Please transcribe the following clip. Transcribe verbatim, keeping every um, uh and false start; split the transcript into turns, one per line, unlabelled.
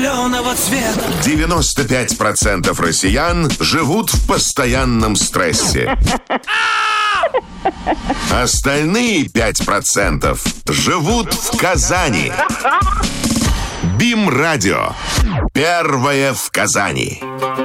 зеленого цвета.
девяносто пять процентов россиян живут в постоянном стрессе. Остальные пять процентов живут в Казани. БИМ-радио. Первое в Казани.